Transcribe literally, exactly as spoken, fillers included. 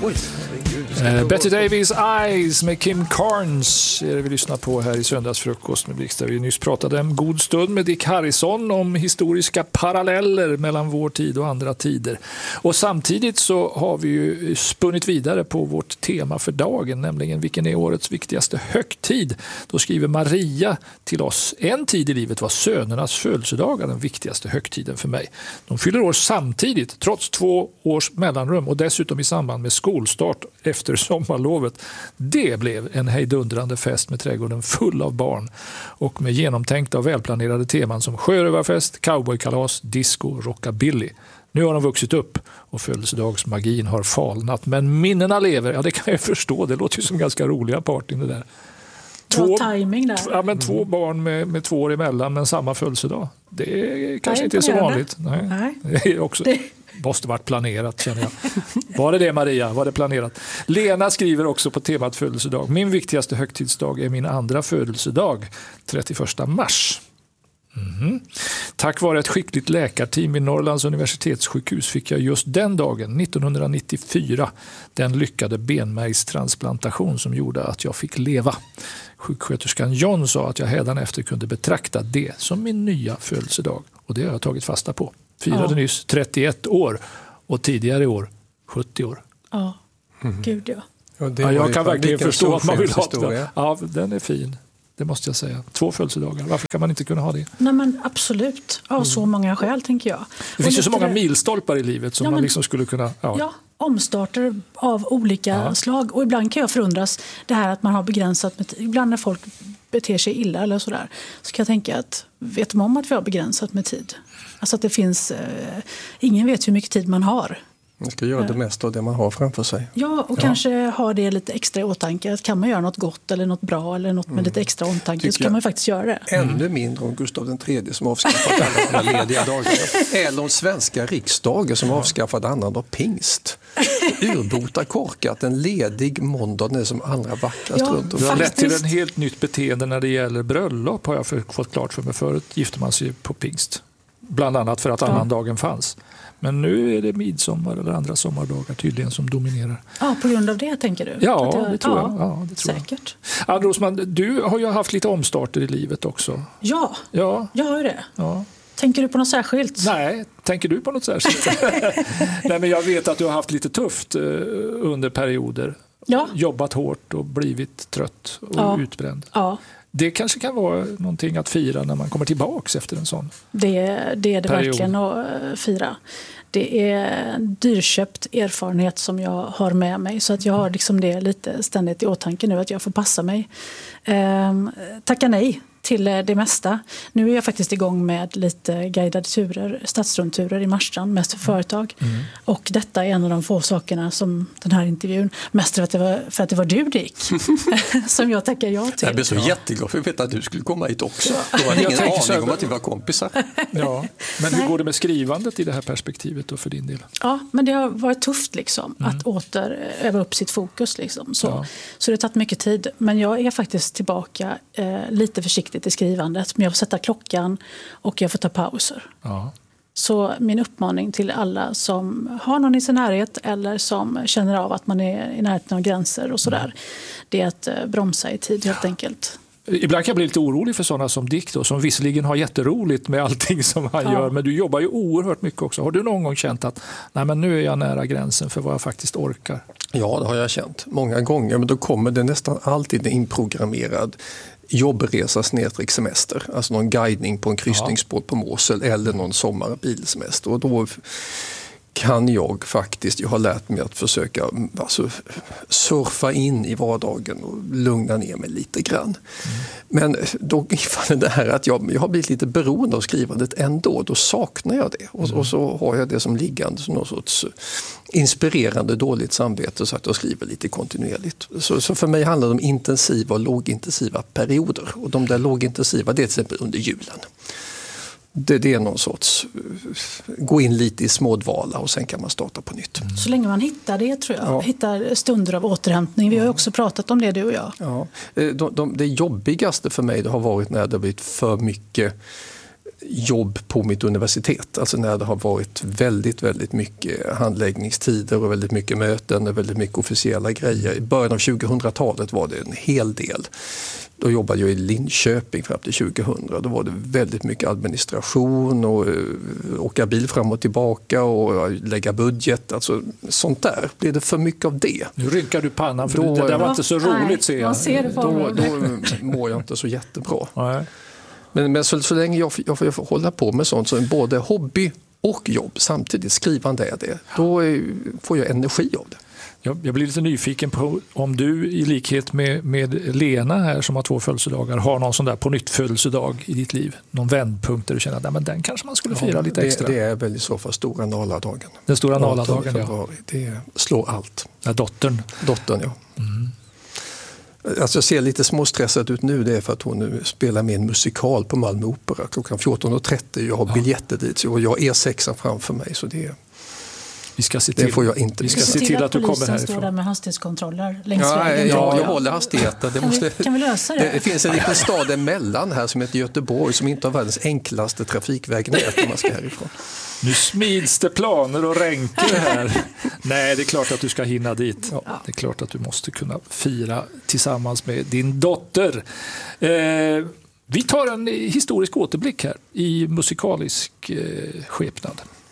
Oj, Uh, Betty Davis Eyes med Kim Carnes är det vi lyssnar på här i Söndagsfrukost med Blix, där vi nyss pratade en god stund med Dick Harrison om historiska paralleller mellan vår tid och andra tider. Och samtidigt så har vi ju spunnit vidare på vårt tema för dagen, nämligen vilken är årets viktigaste högtid. Då skriver Maria till oss: en tid i livet var sönernas födelsedagar den viktigaste högtiden för mig. De fyller år samtidigt, trots två års mellanrum, och dessutom i samband med skolstart efter sommarlovet. Det blev en hejdundrande fest med trädgården full av barn och med genomtänkta och välplanerade teman som sjörövarfest, cowboykalas, disco, rockabilly. Nu har de vuxit upp och födelsedagsmagin har falnat, men minnena lever. Ja, det kan jag förstå. Det låter ju som ganska roliga partyn det där. Två, timing där. Ja, men två barn med, med två år emellan, men samma födelsedag. Det är kanske Nej, inte är så vanligt. Nej. Nej. Det är också... Det måste varit planerat, känner jag. Var det det, Maria? Var det planerat? Lena skriver också på temat födelsedag: min viktigaste högtidsdag är min andra födelsedag, trettioförsta mars. Mm-hmm. Tack vare ett skickligt läkarteam vid Norrlands universitetssjukhus fick jag just den dagen, nittonhundranittiofyra, den lyckade benmärgstransplantation som gjorde att jag fick leva. Sjuksköterskan John sa att jag hädanefter kunde betrakta det som min nya födelsedag. Och det har jag tagit fasta på. Firade ja. nyss trettioett år och tidigare år sjuttio år. Ja, mm. gud ja. ja, ja jag kan verkligen förstå att man vill ha det. Ja, den är fin. Det måste jag säga. Två födelsedagar. Varför kan man inte kunna ha det? Nej, men absolut. Av mm. så många skäl, tänker jag. Det finns ju så många det... milstolpar i livet som ja, man men... liksom skulle kunna... Ja. ja, omstarter av olika ja. slag. Och ibland kan jag förundras det här att man har begränsat med tid. Ibland när folk beter sig illa eller sådär, så kan jag tänka att vet de om att vi har begränsat med tid? Alltså att det finns... Eh, ingen vet hur mycket tid man har. Man ska göra det mesta av det man har framför sig. Ja, och ja. kanske ha det lite extra i åtanke. Kan man göra något gott eller något bra eller något med mm. lite extra omtanke, så kan man faktiskt göra det. Ännu mindre om Gustav den tredje som avskaffade alla de lediga dagarna. Eller om svenska riksdagen som avskaffade annandag pingst. Urbota korkat, en ledig måndag är som allra vackrast ja, runt. Det har lett till en helt nytt beteende när det gäller bröllop, har jag fått klart för mig. Förut gifte man sig på pingst. Bland annat för att ja. annandagen fanns. Men nu är det midsommar eller andra sommardagar tydligen som dominerar. Ja, på grund av det tänker du? Ja, det, det tror ja, jag. Ja, det tror säkert. Jag. Ann Rosman, du har ju haft lite omstarter i livet också. Ja, ja. jag har ju det. Ja. Tänker du på något särskilt? Nej, tänker du på något särskilt? Nej, men jag vet att du har haft lite tufft under perioder. Ja. Jobbat hårt och blivit trött och ja. utbränd. Ja. Det kanske kan vara någonting att fira när man kommer tillbaka efter en sån Det, det är det period. Verkligen att fira. Det är en dyrköpt erfarenhet som jag har med mig, så att jag har liksom det lite ständigt i åtanke nu, att jag får passa mig. Ehm, tacka nej till det mesta. Nu är jag faktiskt igång med lite guidade turer, stadsrundturer i Marstrand, mest för företag. Mm. Och detta är en av de få sakerna som den här intervjun, mest för att det var, för att det var du, Dick, som jag tackar ja till. Jag blev så ja. jätteglad för jag vet att du skulle komma hit också. Ja. Då var ingen aning så... om att vi var kompisar. Ja. Men hur går det med skrivandet i det här perspektivet då för din del? Ja, men det har varit tufft liksom, mm. att åter öva upp sitt fokus. Liksom. Så, ja. så det har tagit mycket tid. Men jag är faktiskt tillbaka eh, lite försiktigt i skrivandet, men jag får sätta klockan och jag får ta pauser. Ja. Så min uppmaning till alla som har någon i sin närhet eller som känner av att man är i närheten av gränser och sådär, mm. det är att bromsa i tid helt ja. enkelt. Ibland kan jag bli lite orolig för sådana som Dick då, som visserligen har jätteroligt med allting som han ja. gör, men du jobbar ju oerhört mycket också. Har du någon gång känt att nej, men nu är jag nära gränsen för vad jag faktiskt orkar? Ja, det har jag känt många gånger, men då kommer det nästan alltid en inprogrammerad jobbresa snedstreck semester, alltså någon guidning på en kryssningsbåt på Mosel eller någon sommarbilsemester, och då kan jag faktiskt, jag har lärt mig att försöka alltså, surfa in i vardagen och lugna ner mig lite grann. Mm. Men då ifall det här att jag, jag har blivit lite beroende av skrivandet ändå, då saknar jag det. Och, mm. och så har jag det som liggande som någon sorts inspirerande dåligt samvete, så att jag skriver lite kontinuerligt. Så, så för mig handlar det om intensiva och lågintensiva perioder. Och de där lågintensiva, det är till exempel under julen. Det, det är någon sorts gå in lite i smådvala och sen kan man starta på nytt. Mm. Så länge man hittar det, tror jag. Ja. Hittar stunder av återhämtning. Vi har ju också pratat om det, du och jag. Ja. De, de, det jobbigaste för mig det har varit när det har blivit för mycket jobb på mitt universitet. Alltså när det har varit väldigt, väldigt mycket handläggningstider och väldigt mycket möten och väldigt mycket officiella grejer. I början av tjugohundratalet var det en hel del. Då jobbade jag i Linköping fram till tjugohundra. Då var det väldigt mycket administration och åka bil fram och tillbaka och lägga budget. Alltså sånt där. Blir det för mycket av det? Nu rynkar du pannan för då, det där var inte så roligt nej, ser jag. Ser det då, då mår jag inte så jättebra. Nej. Men, men så, så länge jag, jag, får, jag får hålla på med sånt som både hobby och jobb samtidigt, skrivande är det, då är, får jag energi av det. Jag, jag blir lite nyfiken på om du i likhet med, med Lena här som har två födelsedagar har någon sån där på nytt födelsedag i ditt liv. Någon vändpunkt där du känner att nej, men den kanske man skulle fira ja, lite extra. Det, det är väl i så fall stora Naladagen. Den stora Naladagen, ja. Det slår allt. Ja, dottern. Dottern, ja. Mm. Alltså jag ser lite småstressad ut nu, det är för att hon nu spelar med en musikal på Malmö Opera klockan fjorton och trettio. Jag har ja. biljetter dit och jag har E sex framför mig, så det, vi ska se till, det får jag inte. Vi ska se till att, att du kommer härifrån. Står där med hastighetskontroller längs ja, vägen. Ja, jag håller hastigheten. Det, måste, kan vi, kan vi lösa det? Det finns en liten stad emellan här som heter Göteborg som inte har världens enklaste trafikvägnät om man ska härifrån. Nu smids det planer och ränker här. Nej, det är klart att du ska hinna dit. Ja. Det är klart att du måste kunna fira tillsammans med din dotter. Eh, vi tar en historisk återblick här i musikalisk eh, skepnad.